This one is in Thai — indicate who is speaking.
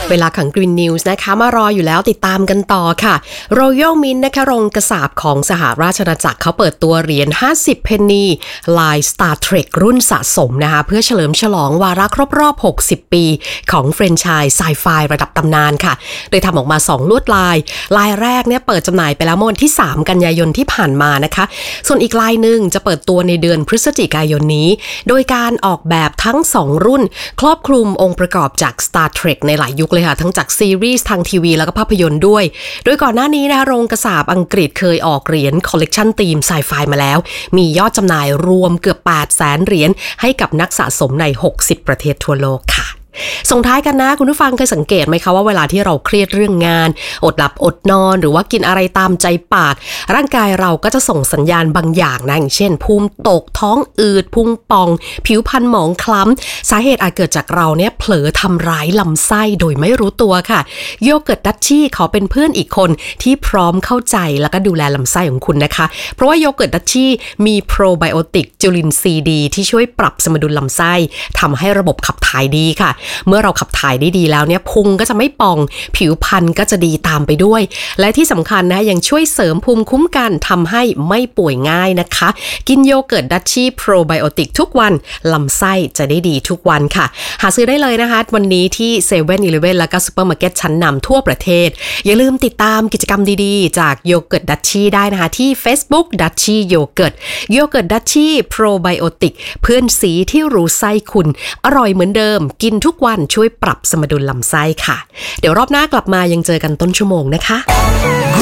Speaker 1: เวลาของ Green News นะคะมารออยู่แล้วติดตามกันต่อค่ะ Royal Mint นะคะโรงกษาปของสหราชอาณาจักรเขาเปิดตัวเหรียญ50เพนนีลาย Star Trek รุ่นสะสมนะคะเพื่อเฉลิมฉลองวาระครบรอบ60ปีของแฟรนไชส์ไซไฟระดับตำนานค่ะโดยทำออกมา2ลวดลายแรกเนี่ยเปิดจำหน่ายไปแล้วเมื่อวันที่3กันยายนที่ผ่านมานะคะส่วนอีกลายนึงจะเปิดตัวในเดือนพฤศจิกายนนี้โดยการออกแบบทั้ง2รุ่นครอบคลุมองค์ประกอบจาก Star Trek ในหลายยุคเลยค่ะทั้งจากซีรีส์ทางทีวีแล้วก็ภาพยนตร์ด้วยโดยก่อนหน้านี้นะคะโรงกษาปอังกฤษเคยออกเหรียญคอลเลกชันธีมไซไฟมาแล้วมียอดจำหน่ายรวมเกือบ 800,000 เหรียญให้กับนักสะสมใน60ประเทศทั่วโลกค่ะส่งท้ายกันนะคุณผู้ฟังเคยสังเกตไหมคะว่าเวลาที่เราเครียดเรื่องงานอดหลับอดนอนหรือว่ากินอะไรตามใจปากร่างกายเราก็จะส่งสัญญาณบางอย่างนะอย่างเช่นภูมิตกท้องอืดพุงป่องผิวพรรณหมองคล้ำสาเหตุอาจเกิดจากเราเนี่ยเผลอทำร้ายลำไส้โดยไม่รู้ตัวค่ะโยเกิร์ตดัชชี่เขาเป็นเพื่อนอีกคนที่พร้อมเข้าใจแล้วก็ดูแลลำไส้ของคุณนะคะเพราะว่าโยเกิร์ตดัชชี่มีโปรไบโอติกจุลินทรีย์ดีที่ช่วยปรับสมดุลลำไส้ทำให้ระบบขับถ่ายดีค่ะเมื่อเราขับถ่ายได้ดีแล้วเนี่ยพุงก็จะไม่ป่องผิวพรรณก็จะดีตามไปด้วยและที่สำคัญนะยังช่วยเสริมภูมิคุ้มกันทำให้ไม่ป่วยง่ายนะคะกินโยเกิร์ตดัชชี่โปรไบโอติกทุกวันลำไส้จะได้ดีทุกวันค่ะหาซื้อได้เลยนะคะวันนี้ที่เซเว่นอีเลฟเว่นและก็ซุปเปอร์มาร์เก็ตชั้นนำทั่วประเทศอย่าลืมติดตามกิจกรรมดีๆจากโยเกิร์ตดัชชี่ได้นะคะที่ Facebook ดัชชี่โยเกิร์ตดัชชี่โปรไบโอติกเพื่อนสีที่รู้ไส้คุณอร่อยเหมือนเดิมกินทุกวันช่วยปรับสมดุลลำไส้ค่ะเดี๋ยวรอบหน้ากลับมายังเจอกันต้นชั่วโมงนะคะ